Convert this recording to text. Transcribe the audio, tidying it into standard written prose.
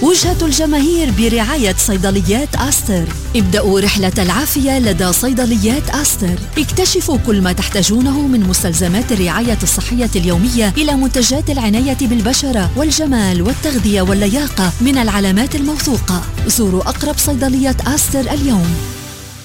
وجهة الجماهير برعاية صيدليات آستر. ابدأوا رحلة العافية لدى صيدليات آستر. اكتشفوا كل ما تحتاجونه من مستلزمات الرعاية الصحية اليومية إلى منتجات العناية بالبشرة والجمال والتغذية واللياقة من العلامات الموثوقة. زوروا أقرب صيدلية آستر اليوم.